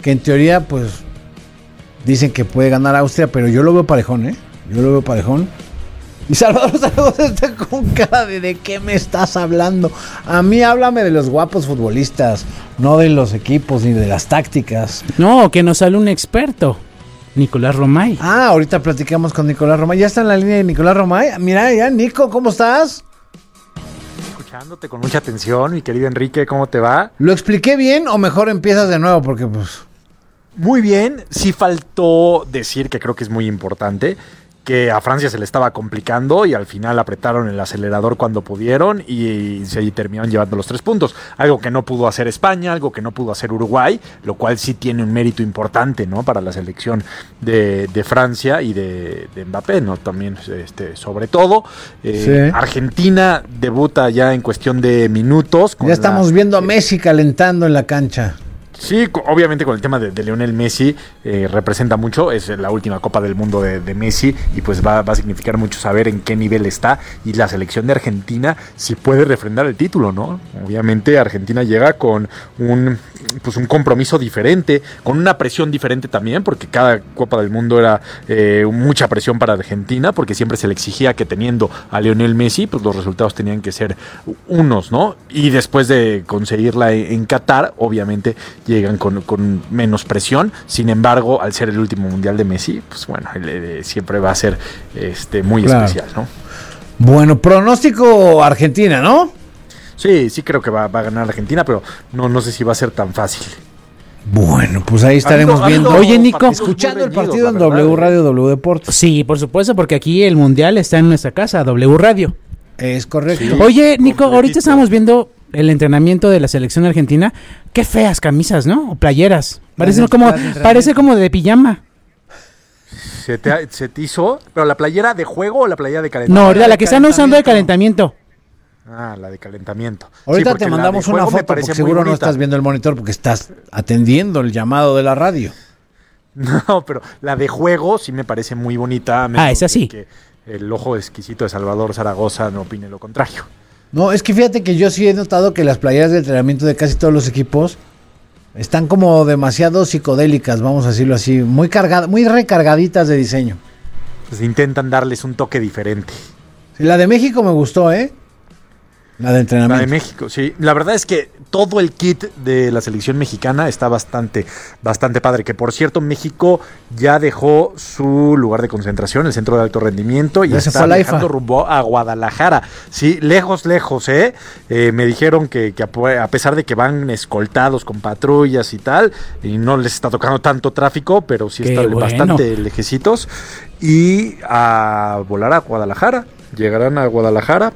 que en teoría, pues, dicen que puede ganar Austria, pero yo lo veo parejón, ¿eh? Yo lo veo parejón. Y Salvador Zaragoza está con cara ¿de qué me estás hablando? A mí háblame de los guapos futbolistas, no de los equipos ni de las tácticas. No, que nos hable un experto, Nicolás Romay. Ahorita platicamos con Nicolás Romay. Ya está en la línea de Nicolás Romay. Mira, ya, Nico, ¿cómo estás? Escuchándote con mucha atención, mi querido Enrique, ¿cómo te va? ¿Lo expliqué bien o mejor empiezas de nuevo? Porque pues... Muy bien, sí faltó decir que creo que es muy importante, que a Francia se le estaba complicando y al final apretaron el acelerador cuando pudieron y se terminaron llevando los 3 puntos. Algo que no pudo hacer España, algo que no pudo hacer Uruguay, lo cual sí tiene un mérito importante, ¿no? Para la selección de Francia y de Mbappé, ¿no? También, sobre todo. Sí. Argentina debuta ya en cuestión de minutos. Ya estamos viendo a Messi calentando en la cancha. Sí, obviamente con el tema de Lionel Messi representa mucho, es la última Copa del Mundo de Messi y pues va a significar mucho saber en qué nivel está y la selección de Argentina si puede refrendar el título, ¿no? Obviamente Argentina llega con un compromiso diferente, con una presión diferente también, porque cada Copa del Mundo era mucha presión para Argentina, porque siempre se le exigía que teniendo a Lionel Messi, pues los resultados tenían que ser unos, ¿no? Y después de conseguirla en Qatar, obviamente llegan con menos presión. Sin embargo, al ser el último mundial de Messi, pues bueno, siempre va a ser muy especial, ¿no? Bueno, pronóstico Argentina, ¿no? Sí creo que va a ganar Argentina, pero no sé si va a ser tan fácil. Bueno, pues ahí estaremos viendo. Oye, Nico, escuchando el partido en W Radio, W Deportes. Sí, por supuesto, porque aquí el mundial está en nuestra casa, W Radio. Es correcto. Sí. Oye, Nico, Completito. ahorita estábamos viendo el entrenamiento de la selección argentina. Qué feas camisas, ¿no? O playeras. Parece como de pijama. ¿Se te hizo? ¿Pero la playera de juego o la playera de calentamiento? No, ahorita la que están usando de calentamiento. La de calentamiento. Ahorita porque te mandamos la de una juego me foto, parece porque muy seguro no bonita. estás viendo el monitor porque estás atendiendo el llamado de la radio. No, pero la de juego sí me parece muy bonita. Es así. Que el ojo exquisito de Salvador Zaragoza no opine lo contrario. No, es que fíjate que yo sí he notado que las playeras de entrenamiento de casi todos los equipos están como demasiado psicodélicas, vamos a decirlo así, muy recargaditas de diseño. Pues intentan darles un toque diferente. Sí, la de México me gustó, ¿eh? La de entrenamiento. La de México, sí. La verdad es que todo el kit de la selección mexicana está bastante padre. Que por cierto, México ya dejó su lugar de concentración, el centro de alto rendimiento, y Ya se está fue a la viajando IFA. rumbo a Guadalajara. Sí, lejos, ¿eh? Me dijeron que a pesar de que van escoltados con patrullas y tal, y no les está tocando tanto tráfico, pero sí Qué están bueno. bastante lejecitos, y a volar a Guadalajara. Llegarán a Guadalajara.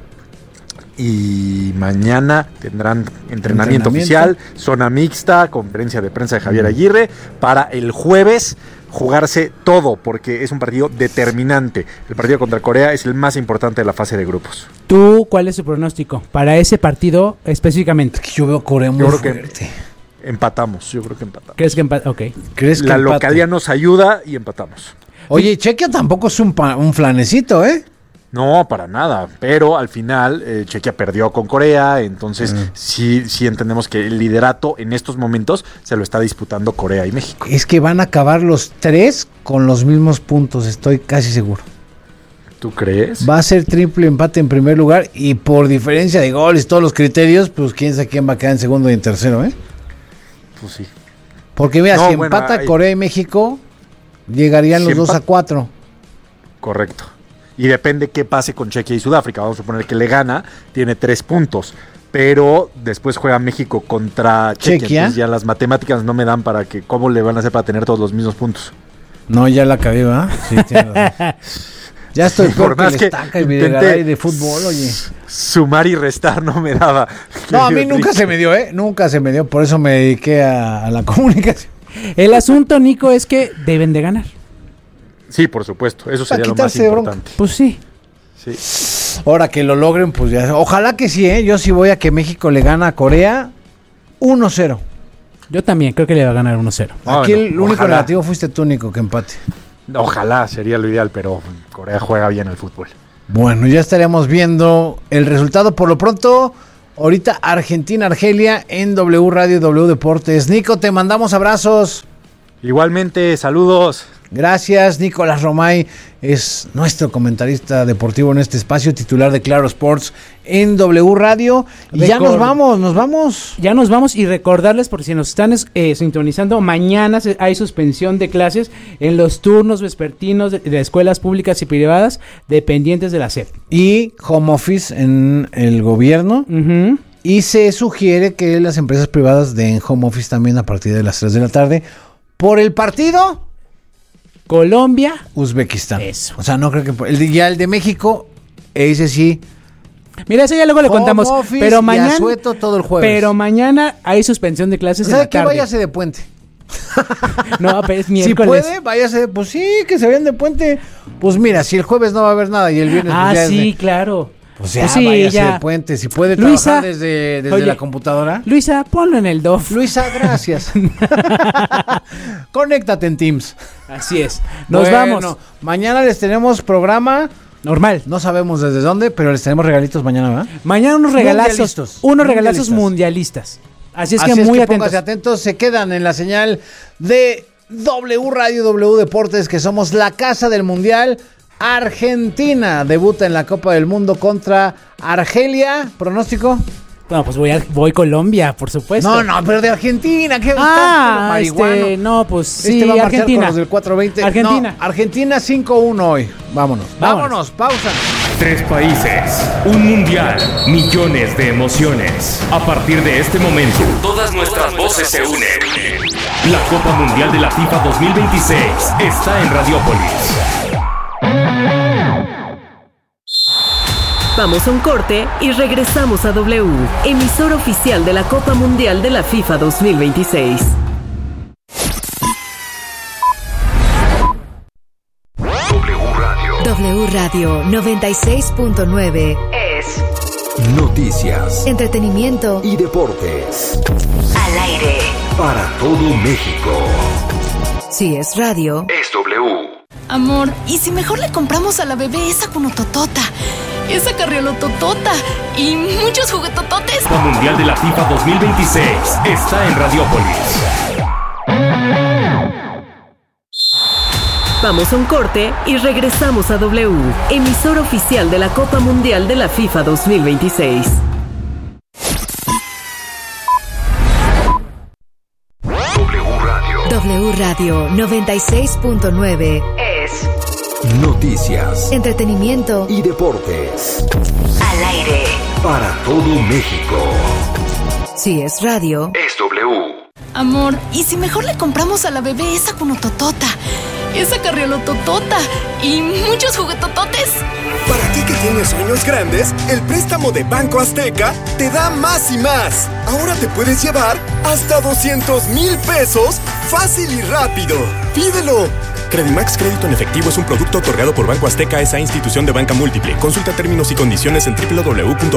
Y mañana tendrán entrenamiento oficial, zona mixta, conferencia de prensa de Javier Aguirre, para el jueves jugarse todo, porque es un partido determinante. El partido contra Corea es el más importante de la fase de grupos. ¿Tú cuál es tu pronóstico para ese partido específicamente? Es que yo veo Corea muy Yo creo que fuerte. empatamos, yo creo que empatamos. ¿Crees que empate? Ok. ¿Crees que La empate? localidad nos ayuda y empatamos. Oye, Chequia tampoco es un flanecito, ¿eh? No, para nada, pero al final Chequia perdió con Corea, entonces sí entendemos que el liderato en estos momentos se lo está disputando Corea y México. Es que van a acabar los 3 con los mismos puntos, estoy casi seguro. ¿Tú crees? Va a ser triple empate en primer lugar y por diferencia de goles, todos los criterios, pues quién sabe quién va a quedar en segundo y en tercero, ¿eh? Pues sí. Porque mira, No, si bueno, empata Corea y México, llegarían los 2-4. Correcto. Y depende qué pase con Chequia y Sudáfrica. Vamos a suponer que le gana, tiene 3 puntos. Pero después juega México contra Chequia. Entonces ya las matemáticas no me dan para que cómo le van a hacer para tener todos los mismos puntos. No, ya la acabé, ¿verdad? Sí, tienes razón. Ya estoy por más que estaca y Videgaray de fútbol, oye. Sumar y restar no me daba. No, a mí nunca se me dio, ¿eh? Nunca se me dio, por eso me dediqué a la comunicación. El asunto, Nico, es que deben de ganar. Sí, por supuesto, eso sería lo más quitarse de bronca. importante. Pues sí. Sí. Ahora que lo logren, pues ya. Ojalá que sí, ¿eh? Yo sí voy a que México le gana a Corea 1-0. Yo también creo que le va a ganar 1-0. Aquí Bueno, el único ojalá. negativo fuiste tú, Nico, que empate. Ojalá sería lo ideal, pero Corea juega bien el fútbol. Bueno, ya estaríamos viendo el resultado. Por lo pronto, ahorita Argentina-Argelia en W Radio, W Deportes. Nico, te mandamos abrazos. Igualmente, saludos. Gracias, Nicolás Romay es nuestro comentarista deportivo en este espacio, titular de Claro Sports en W Radio. Y ya nos vamos. Ya nos vamos y recordarles, por si nos están sintonizando, mañana hay suspensión de clases en los turnos vespertinos de escuelas públicas y privadas dependientes de la SEP. Y home office en el gobierno. Uh-huh. Y se sugiere que las empresas privadas den home office también a partir de las 3 de la tarde por el partido Colombia, Uzbekistán. Eso. O sea, no creo que ya el de México, ese sí. Mira, eso ya luego le contamos. Pero mañana, y asueto todo el jueves. Pero mañana hay suspensión de clases en la tarde. Váyase de puente. No, pero es miércoles. Si puede, váyase. Pues sí, que se vayan de puente. Pues mira, si el jueves no va a haber nada y el viernes pues ya sí, claro. Pues ya, sí, váyase de puente. Si puede Luisa, trabajar desde oye, la computadora. Luisa, ponlo en el DOF. Luisa, gracias. Conéctate en Teams. Así es. Nos vamos. Mañana les tenemos programa normal. No sabemos desde dónde, pero les tenemos regalitos mañana, ¿verdad? Mañana unos regalazos mundialistas. Así es que muy atentos. Pónganse atentos. Se quedan en la señal de W Radio, W Deportes, que somos la casa del mundial. Argentina debuta en la Copa del Mundo contra Argelia. ¿Pronóstico? No, pues voy Colombia, por supuesto. No, pero de Argentina. ¿Qué no, pues sí, va a marchar Argentina. Con los del 420. Argentina. No, Argentina 5-1 hoy. Vámonos, pausa. 3 países, un mundial, millones de emociones. A partir de este momento, todas nuestras voces se unen. La Copa Mundial de la FIFA 2026 está en Radiópolis. Vamos a un corte y regresamos a W, emisora oficial de la Copa Mundial de la FIFA 2026. W Radio 96.9 es noticias, entretenimiento y deportes. Al aire Para todo México. Si es radio, es W. Amor, ¿y si mejor le compramos a la bebé esa cunototota, esa carriolototota y muchos juguetototes? La Mundial de la FIFA 2026 está en Radiópolis. Vamos a un corte y regresamos a W, emisora oficial de la Copa Mundial de la FIFA 2026. W Radio 96.9 es noticias, entretenimiento y deportes. Al aire Para todo México. Si es radio, es W. Amor, ¿y si mejor le compramos a la bebé esa cunototota, esa carriolototota y muchos juguetototes? Para ti que tienes sueños grandes, el préstamo de Banco Azteca te da más y más. Ahora te puedes llevar hasta 200,000 pesos fácil y rápido. ¡Pídelo! Credimax Crédito en Efectivo es un producto otorgado por Banco Azteca, esa institución de banca múltiple. Consulta términos y condiciones en www.